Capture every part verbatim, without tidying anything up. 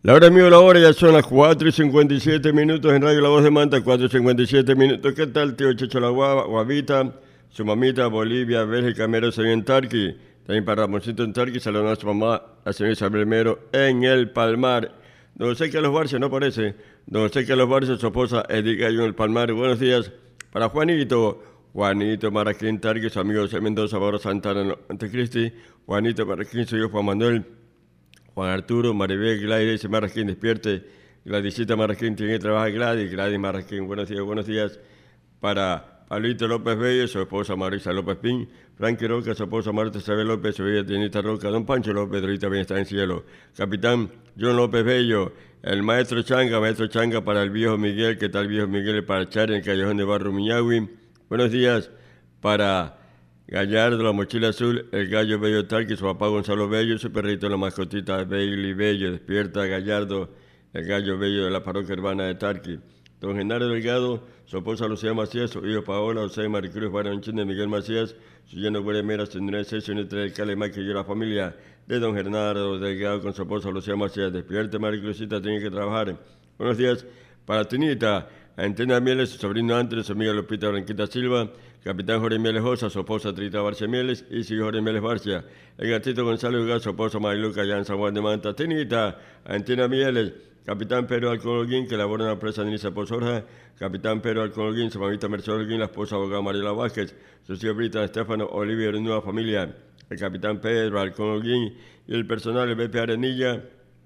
La hora mío, la hora, ya son las cuatro y cincuenta y siete minutos en Radio La Voz de Manta, cuatro y cincuenta y siete minutos. ¿Qué tal, tío Checho La Guava, Guavita, su mamita, Bolivia, Bélgica, Mero, se en Tarqui? También para Ramoncito en Tarqui, saludando a su mamá, la señora Isabel Mero, en el Palmar. Don José Carlos Barcia, no parece. Don José Carlos Barcia, su esposa Edith Gallo en el Palmar. Buenos días para Juanito. Juanito Maraquín Tarqui, su amigo José Mendoza, Barra Santana, Montecristi. Juanito Maraquín, su hijo Juan Manuel. Juan Arturo, Maribel, Gladys Marraquín, despierte. Gladysita Marraquín tiene que trabajar. Gladys, Gladys Marraquín, buenos días, buenos días. Para Pablito López Bello, su esposa Marisa López Pin. Frankie Roca, su esposa Marta Isabel López, su hija Tienita Roca. Don Pancho López, ahorita bien está en cielo. Capitán John López Bello. El maestro Changa, maestro Changa para el viejo Miguel. ¿Qué tal, viejo Miguel? Para Char en el Callejón de Barro Miñagüi. Buenos días para Gallardo, la mochila azul, el gallo Bello Tarqui, su papá Gonzalo Bello, su perrito, la mascotita Bailey Bello, despierta Gallardo, el gallo Bello de la parroquia urbana de Tarqui. Don Genaro Delgado, su esposa Lucía Macías, su hijo Paola, José Maricruz, Baranchín de Miguel Macías, su lleno Gueremera, señora Sesión entre el Calemaki y la familia de don Genaro Delgado con su esposa Lucía Macías. Despierte Maricruzita, tiene que trabajar. Buenos días para Tinita, Antena Mieles, su sobrino Andrés, su amiga Lupita Blanquita Silva, Capitán Jorge Mieles Josa, su esposa Trita Barcia Mieles y su hijo Jorge Mieles Barcia. El gatito Gonzalo Ugar, su esposa Mariluca, allá en San Juan de Manta. Tinita, Antena Mieles, Capitán Pedro Alcolguín, que labora en la empresa Nisa Pozorja. Capitán Pedro Alcolguín, su mamita Mercedes Holguín, la esposa abogada Mariela Vázquez, su tío Brita Estefano Olivia de nueva familia. El Capitán Pedro Alcolguín y el personal de B P Arenilla.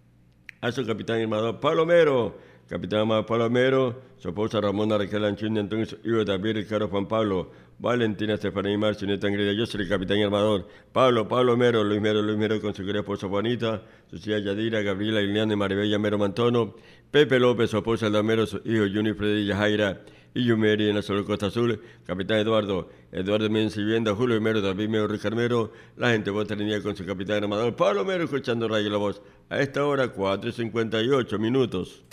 A su capitán armador Palomero. Capitán Amado Palomero, su esposa Ramona Raquel Anchín, entonces hijo David Ricardo Juan Pablo, Valentina Estefanía Marcio, Neta Angrida, yo soy el capitán y armador, Pablo, Pablo Mero, Luis Mero, Luis Mero con su querida esposa Juanita, su tía Yadira, Gabriela, Iliana y Maribella Mero Mantono, Pepe López, su esposa Aldamero, su hijo Juni Freddy Yajaira y Yumeri en la Sol Costa Azul, capitán Eduardo, Eduardo Menzi Vivienda, Julio Mero, David Mero, Ricardo Mero, la gente vota línea con su capitán armador, Pablo Mero, escuchando Radio La Voz, a esta hora cuatro y cincuenta y ocho minutos.